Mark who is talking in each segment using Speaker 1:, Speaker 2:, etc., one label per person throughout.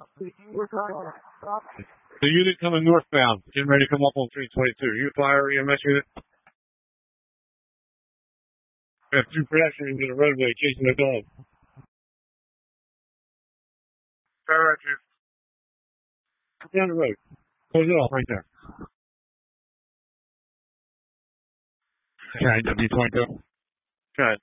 Speaker 1: The unit coming northbound, getting ready to come up on 322. You fire EMS unit? We have 2 pedestrians in the roadway chasing a dog. Fire at you. Down the road. Close it off right there. Okay, W22. Good.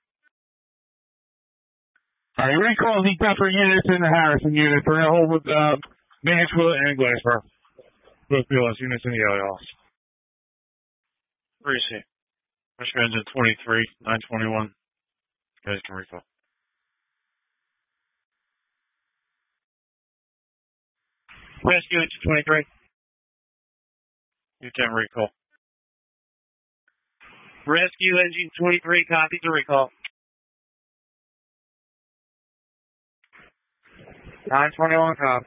Speaker 1: All right, recall the different units in the Harrison unit for a whole with Nashville and Glassboro. Both BLS units in the LALs. Where is he? Michigan engine 23, 921. You guys can recall. Rescue engine 23. You can recall. Rescue engine 23, copy to recall. 921, copy.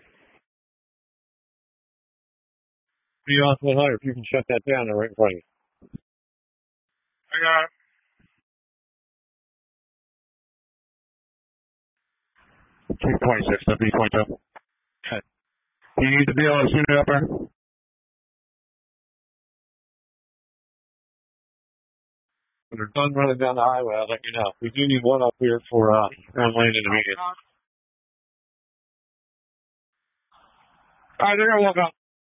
Speaker 1: Be off a little higher if you can shut that down right in front of you. I got it. 226, W22. Okay. Do you need the BLS unit up there? When they're done running down the highway, I'll let you know. We do need one up here for ground landing immediate. All right, they're going to walk up.